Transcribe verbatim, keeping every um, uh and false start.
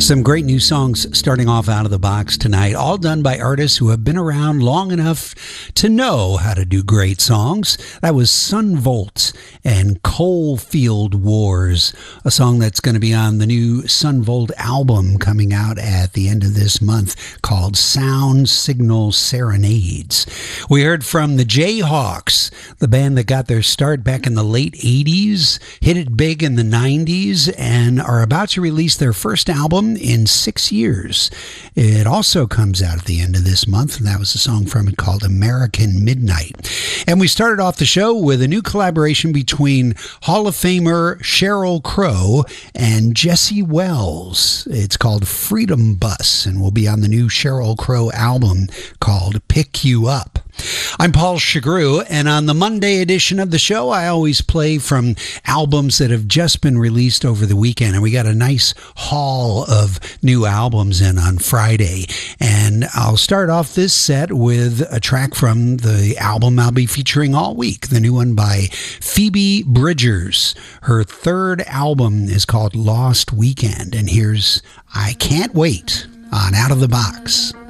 Some great new songs starting off out of the box tonight, all done by artists who have been around long enough to know how to do great songs. That was Sun Volt and Coalfield Wars, a song that's going to be on the new Sun Volt album coming out at the end of this month called Sound Signal Serenades. We heard from the Jayhawks, the band that got their start back in the late eighties, hit it big in the nineties, and are about to release their first album in six years. It also comes out at the end of this month, and that was a song from it called American Midnight. And we started off the show with a new collaboration between Hall of Famer Sheryl Crow and Jesse Wells. It's called Freedom Bus, and will be on the new Sheryl Crow album called Pick You Up. I'm Paul Chagru, and on the Monday edition of the show, I always play from albums that have just been released over the weekend, and we got a nice haul of new albums in on Friday. And I'll start off this set with a track from the album I'll be featuring all week, the new one by Phoebe Bridgers. Her third album is called Lost Weekend, and here's I Can't Wait on Out of the Box.